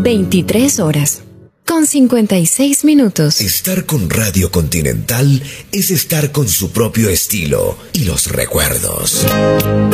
23 horas, con 56 minutos. Estar con Radio Continental es estar con su propio estilo y los recuerdos.